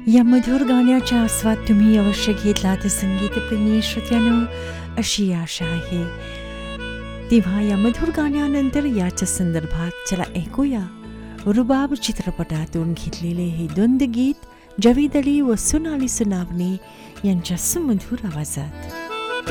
या मधुर गाण्याचा आस्वाद तुम्ही अवश्य घेतला तर संगीतप्रेमी श्रोत्यांनो, अशी आशा आहे. तेव्हा या मधुर गाण्यानंतर याच्या संदर्भात चला ऐकूया रुबाब चित्रपटातून घेतलेले हे द्वंद्व गीत जावेद अली व सोनाली सुनावणे यांच्या सुमधुर आवाजात.